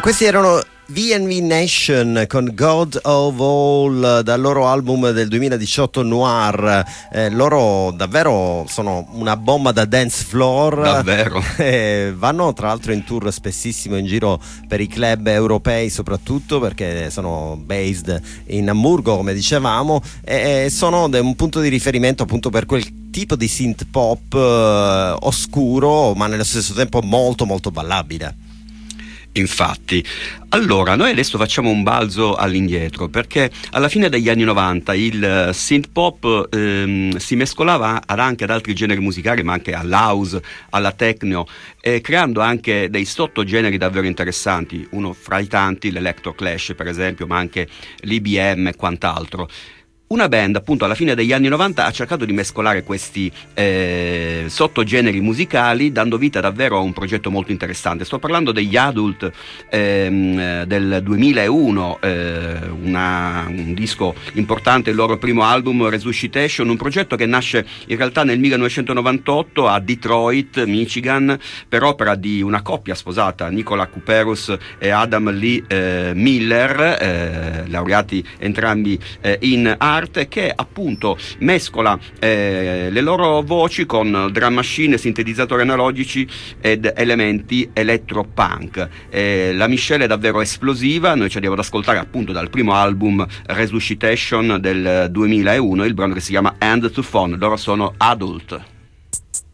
Questi erano V&V Nation con God of All dal loro album del 2018 Noir. Loro davvero sono una bomba da dance floor, davvero. Vanno tra l'altro in tour spessissimo in giro per i club europei, soprattutto perché sono based in Amburgo, come dicevamo, e sono un punto di riferimento appunto per quel tipo di synth pop oscuro, ma nello stesso tempo molto molto ballabile. Infatti, allora noi adesso facciamo un balzo all'indietro, perché alla fine degli anni 90 il synth pop si mescolava anche ad altri generi musicali, ma anche all'house, alla techno, creando anche dei sottogeneri davvero interessanti, uno fra i tanti l'Electro Clash per esempio, ma anche l'IBM e quant'altro. Una band appunto alla fine degli anni 90 ha cercato di mescolare questi sottogeneri musicali, dando vita davvero a un progetto molto interessante. Sto parlando degli Adult del 2001, un disco importante, il loro primo album Resuscitation, un progetto che nasce in realtà nel 1998 a Detroit, Michigan, per opera di una coppia sposata, Nicola Kuperus e Adam Lee Miller, laureati entrambi in arte, che appunto mescola le loro voci con drum machine, sintetizzatori analogici ed elementi elettropunk. La miscela è davvero esplosiva. Noi ci andiamo ad ascoltare appunto dal primo album Resuscitation del 2001 il brano che si chiama End to Phone. Loro sono Adult.